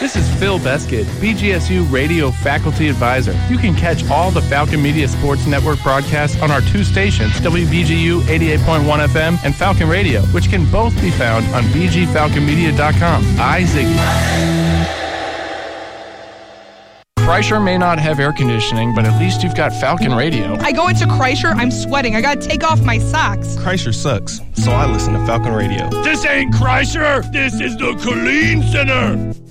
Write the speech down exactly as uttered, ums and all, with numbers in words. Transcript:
This is Phil Beskid, B G S U Radio Faculty Advisor. You can catch all the Falcon Media Sports Network broadcasts on our two stations, W B G U eighty-eight point one F M and Falcon Radio, which can both be found on b g falcon media dot com. I Ziggy. Kreischer may not have air conditioning, but at least you've got Falcon Radio. I go into Kreischer, I'm sweating. I gotta take off my socks. Kreischer sucks, so I listen to Falcon Radio. This ain't Kreischer. This is the Colleen Center.